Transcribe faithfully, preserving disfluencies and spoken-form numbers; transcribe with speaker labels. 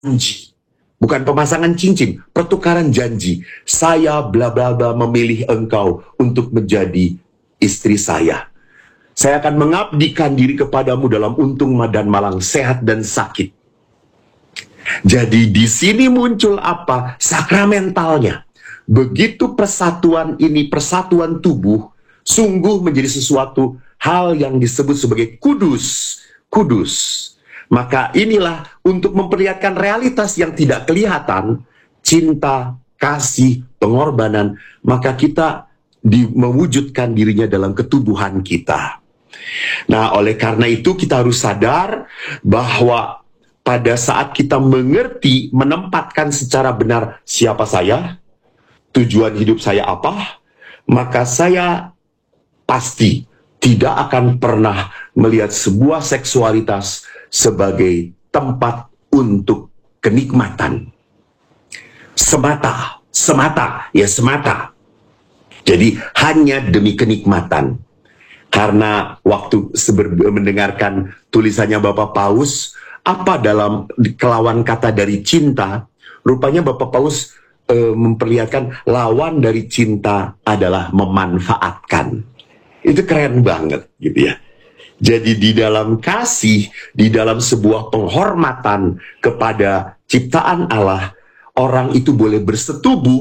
Speaker 1: janji. Bukan pemasangan cincin, pertukaran janji. Saya bla bla bla memilih engkau untuk menjadi istri saya. Saya akan mengabdikan diri kepadamu dalam untung dan malang, sehat dan sakit. Jadi di sini muncul apa? Sakramentalnya. Begitu persatuan ini, persatuan tubuh, sungguh menjadi sesuatu hal yang disebut sebagai kudus. Kudus. Maka inilah untuk memperlihatkan realitas yang tidak kelihatan, cinta, kasih, pengorbanan, maka kita di, mewujudkan dirinya dalam ketubuhan kita. Nah, oleh karena itu kita harus sadar bahwa pada saat kita mengerti, menempatkan secara benar siapa saya, tujuan hidup saya apa, maka saya pasti tidak akan pernah melihat sebuah seksualitas sebagai tempat untuk kenikmatan. Semata, semata, ya semata. Jadi hanya demi kenikmatan. Karena waktu mendengarkan tulisannya Bapak Paus, apa dalam kelawan kata dari cinta, rupanya Bapak Paus e, memperlihatkan lawan dari cinta adalah memanfaatkan. Itu keren banget gitu ya. Jadi di dalam kasih, di dalam sebuah penghormatan kepada ciptaan Allah, orang itu boleh bersetubuh